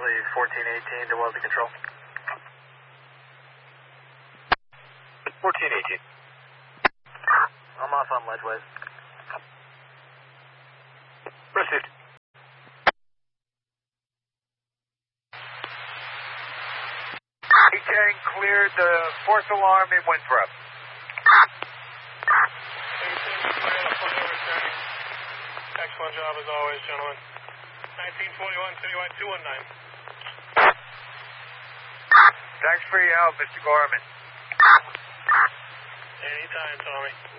Ledgely 1418 to Wellesley Control. 1418. I'm off on Ledgeways. Received. Tang cleared the fourth alarm in Winthrop. 18 cleared, I'll put returning. Excellent job as always, gentlemen. 1941, Citywide 219. Thanks for your help, Mr. Gorman. Anytime, Tommy.